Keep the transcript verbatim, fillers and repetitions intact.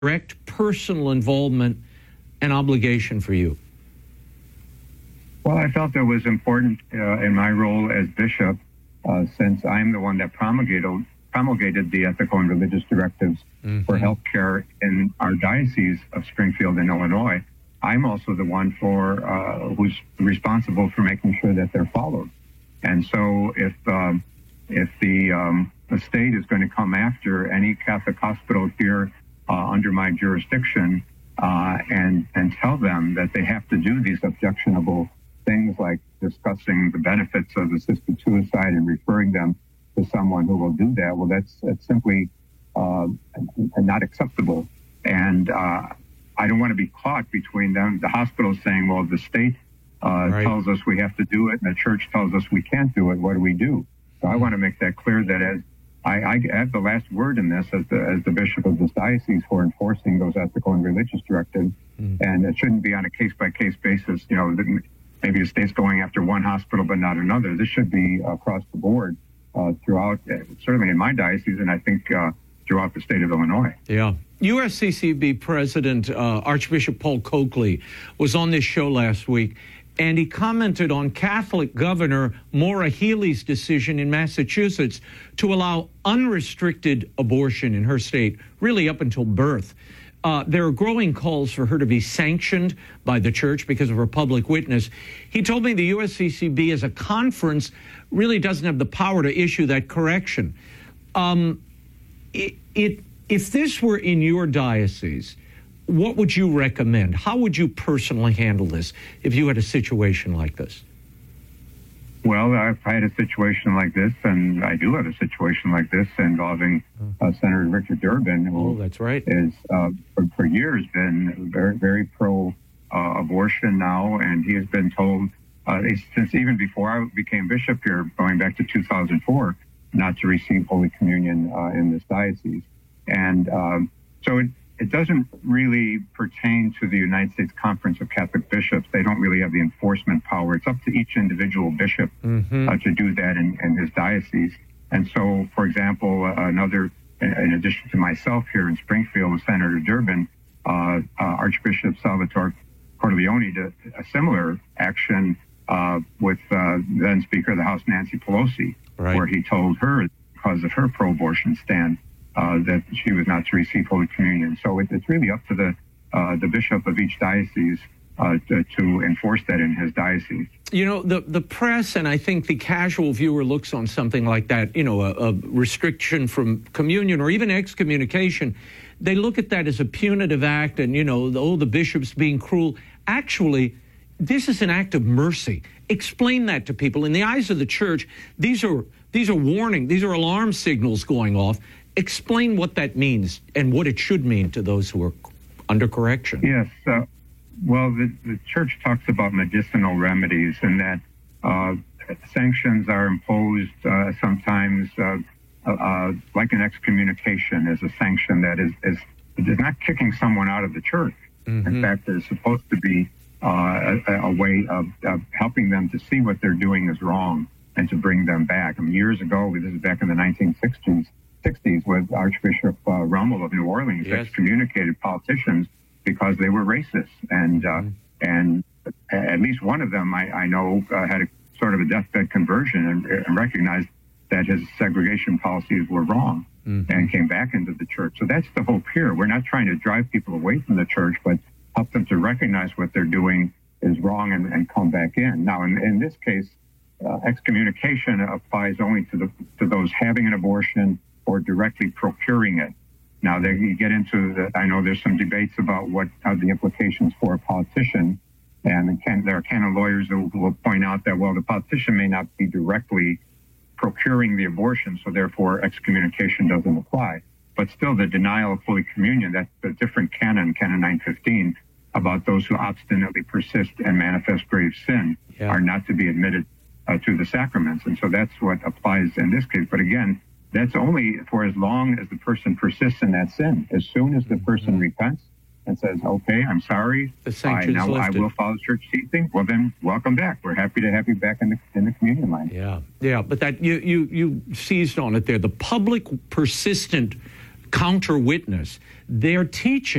direct personal involvement and obligation for you? Well, I felt it was important uh, in my role as bishop, uh, since I'm the one that promulgated promulgated the ethical and religious directives mm-hmm. for healthcare in our diocese of Springfield in Illinois. I'm also the one for uh, who's responsible for making sure that they're followed. And so, if um, if the um, the state is going to come after any Catholic hospital here uh, under my jurisdiction uh, and and tell them that they have to do these objectionable things like discussing the benefits of assisted suicide and referring them to someone who will do that, well, that's, that's simply uh, not acceptable. And uh, I don't want to be caught between them. The hospital saying, well, the state uh, right. tells us we have to do it, and the church tells us we can't do it. What do we do? So I want to make that clear that as I, I have the last word in this as the, as the bishop of this diocese for enforcing those ethical and religious directives. Mm. And it shouldn't be on a case-by-case basis. You know, the, maybe the state's going after one hospital but not another. This should be across the board uh, throughout, uh, certainly in my diocese, and I think uh, throughout the state of Illinois. Yeah. U S C C B President uh, Archbishop Paul Coakley was on this show last week, and he commented on Catholic Governor Maura Healey's decision in Massachusetts to allow unrestricted abortion in her state, really up until birth. Uh, there are growing calls for her to be sanctioned by the church because of her public witness. He told me the U S C C B as a conference really doesn't have the power to issue that correction. Um, it, it, if this were in your diocese, what would you recommend? How would you personally handle this if you had a situation like this? Well, I've had a situation like this, and I do have a situation like this involving uh, Senator Richard Durbin, who oh, that's right. is uh, for, for years been very, very pro uh, abortion now, and he has been told uh, since even before I became bishop here, going back to two thousand four, not to receive Holy Communion uh, in this diocese, and um, so it. It doesn't really pertain to the United States Conference of Catholic Bishops. They don't really have the enforcement power. It's up to each individual bishop mm-hmm. uh, to do that in, in his diocese. And so, for example, uh, another, in addition to myself here in Springfield with Senator Durbin, uh, uh, Archbishop Salvatore Corleone did a similar action uh, with uh, then Speaker of the House Nancy Pelosi, right. where he told her, because of her pro-abortion stand, Uh, that she was not to receive Holy Communion. So it, it's really up to the uh, the bishop of each diocese uh, to, to enforce that in his diocese. You know, the, the press and I think the casual viewer looks on something like that, you know, a, a restriction from communion or even excommunication. They look at that as a punitive act and, you know, the, oh, the bishop's being cruel. Actually, this is an act of mercy. Explain that to people. In the eyes of the church, these are these are warning, these are alarm signals going off. Explain what that means and what it should mean to those who are under correction. Yes. Uh, well, the, the church talks about medicinal remedies and that uh, sanctions are imposed uh, sometimes uh, uh, like an excommunication as a sanction that is, is, is not kicking someone out of the church. Mm-hmm. In fact, it's supposed to be uh, a, a way of, of helping them to see what they're doing is wrong and to bring them back. I mean, years ago, this is back in the nineteen sixties, sixties with Archbishop uh, Rummel of New Orleans yes. excommunicated politicians because they were racist. And uh, mm-hmm. and at least one of them I, I know uh, had a sort of a deathbed conversion and, and recognized that his segregation policies were wrong mm-hmm. and came back into the church. So that's the hope here. We're not trying to drive people away from the church, but help them to recognize what they're doing is wrong and, and come back in. Now, in, in this case, uh, excommunication applies only to the to those having an abortion or directly procuring it. Now, they, you get into the, I know there's some debates about what are the implications for a politician, and can, there are canon lawyers who will point out that, well, the politician may not be directly procuring the abortion, so therefore excommunication doesn't apply. But still, the denial of Holy Communion, that's a different canon, Canon nine fifteen, about those who obstinately persist and manifest grave sin yeah. are not to be admitted uh, to the sacraments. And so that's what applies in this case. But again, that's only for as long as the person persists in that sin. As soon as the person mm-hmm. repents and says, okay, I'm sorry, I, now lifted. I will follow church teaching, well then, welcome back. We're happy to have you back in the in the communion line. Yeah, yeah, but that you, you, you seized on it there. The public persistent counter witness. They're teaching